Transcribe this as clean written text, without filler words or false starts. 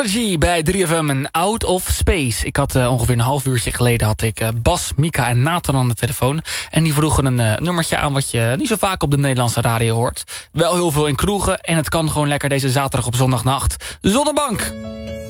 Prodigy bij 3FM en Out of Space. Ik had ongeveer een half uurtje geleden had ik Bas, Mika en Nathan aan de telefoon. En die vroegen een nummertje aan wat je niet zo vaak op de Nederlandse radio hoort. Wel heel veel in kroegen en het kan gewoon lekker deze zaterdag op zondagnacht. Zonnebank!